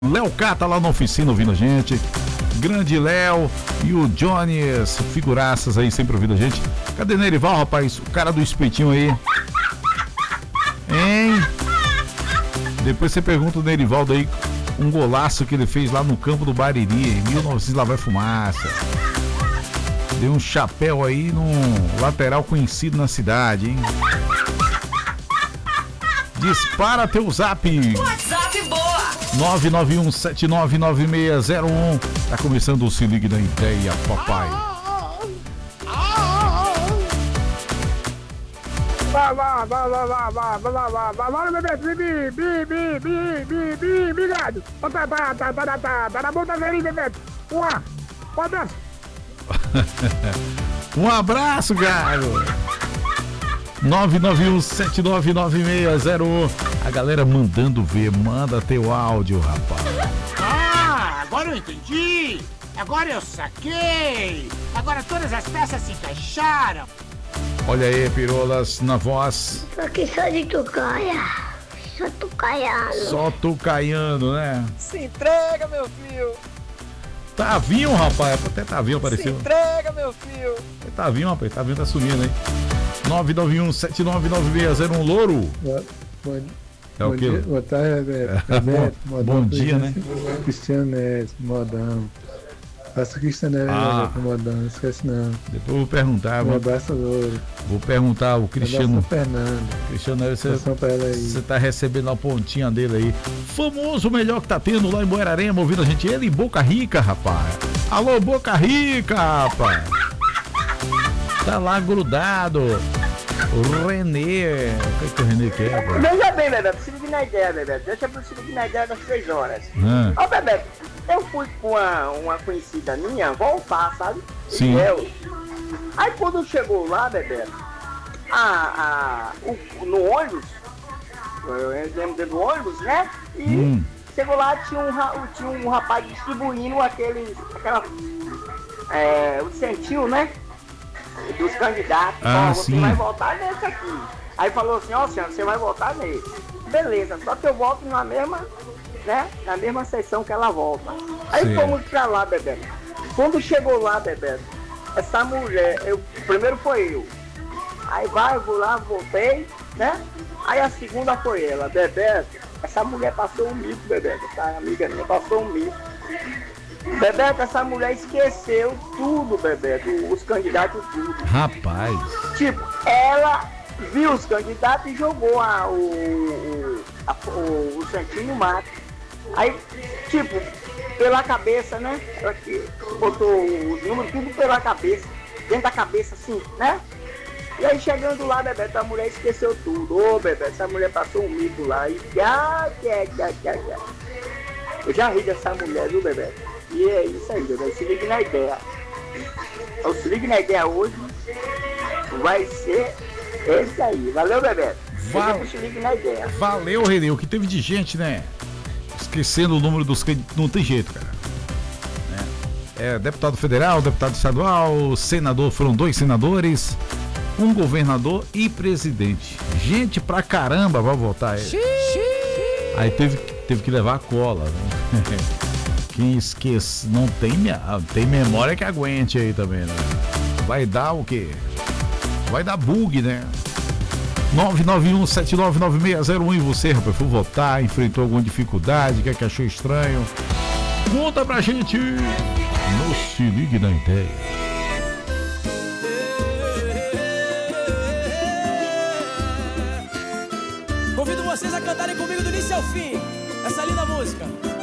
Léo K tá lá na oficina ouvindo a gente. Grande Léo e o Jones, figuraças aí, sempre ouvindo a gente. Cadê Nerival, rapaz? O cara do espetinho aí. Hein? Depois você pergunta o Nerivaldo aí, um golaço que ele fez lá no campo do Bariri, em 1900, lá vai fumaça. Deu um chapéu aí num lateral conhecido na cidade, hein? Dispara teu zap. WhatsApp boa. 991799601. Tá começando o Se Ligue na Ideia, papai. Vai, Bebeto, obrigado. Tá na ponta dele, Bebeto. Pode. Um abraço, Galo. 991799601. A galera mandando ver, manda teu áudio, rapaz. Agora eu entendi. Agora eu saquei. Agora todas as peças se encaixaram. Olha aí, Pirolas, na voz. Só que só de tucaia. Só tucaiano. Só tucaiano, né? Se entrega, meu filho. Tavinho, rapaz. Até Tavinho Se apareceu. entrega, meu filho. Tavinho, rapaz. Tavinho tá sumindo aí. 991799601, Louro. É o quê? Boa tarde, Bebeto. Bom dia, né? Cristiano Neves, modão. Faça Cristiano Neves, modão, não esquece não. Depois eu vou perguntar. Um abraço, Louro. Vou perguntar o Cristiano. Fernando. Cristiano Neves, Pra ela aí. você tá recebendo a pontinha dele aí. Famoso melhor que tá tendo lá em Buerarema, ouvindo a gente. Ele em Boca Rica, rapaz. Alô, Boca Rica, rapaz. Tá lá grudado. O Renê. O que o Renê quer, pô? Veja bem, Bebeto, se ligue na ideia, Bebeto. Deixa eu se ligue na ideia das 3 horas. Ó, Bebeto, eu fui com uma conhecida minha voltar, sabe? Sim. Aí quando chegou lá, Bebeto, no ônibus, eu lembro dentro do ônibus, né? E chegou lá, tinha um rapaz distribuindo o incentivo, né? Dos candidatos. Você vai votar nesse aqui. Aí falou assim, senhora, você vai votar nele. Beleza, só que eu voto na mesma, né? Na mesma sessão que ela volta. Aí fomos pra lá, Bebeto. Quando chegou lá, Bebeto, essa mulher, primeiro foi eu. Aí vou lá, voltei, né? Aí a segunda foi ela, Bebeto. Essa mulher passou um mico, Bebeto. Essa amiga minha passou um mico. Bebeto, essa mulher esqueceu tudo, Bebeto, os candidatos tudo. Rapaz. Tipo, ela viu os candidatos e jogou o santinho no mato. Aí, tipo, pela cabeça, né? Ela que botou os números tudo pela cabeça, dentro da cabeça assim, né? E aí chegando lá, Bebeto, a mulher esqueceu tudo. Ô, Bebeto, essa mulher passou um mico lá e eu já ri dessa mulher, viu, Bebeto? E é isso aí, Bebeto. Se ligue na ideia. O Se Ligue na Ideia hoje vai ser esse aí. Valeu, Bebeto. Se ligue na ideia. Valeu, Renê. O que teve de gente, né? Esquecendo o número dos candidatos. Não tem jeito, cara. É deputado federal, deputado estadual, senador. Foram 2 senadores, um governador e presidente. Gente pra caramba vai votar aí. Aí teve que levar a cola, né? Quem esquece, não tem memória que aguente aí também, né? Vai dar o quê? Vai dar bug, né? 991799601. E você, rapaz, foi votar, enfrentou alguma dificuldade, que achou estranho? Conta pra gente no Se Ligue na Ideia. Convido vocês a cantarem comigo do início ao fim essa linda música.